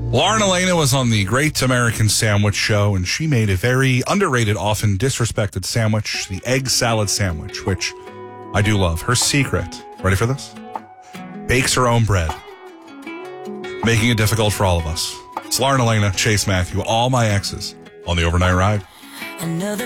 Lauren Elena was on the Great American Sandwich Show, and she made a very underrated, often disrespected sandwich, the egg salad sandwich, which I do love. Her secret, ready for this? Bakes her own bread, making it difficult for all of us. It's Lauren Elena, Chase Matthew, all my exes on the Overnight Ride. Another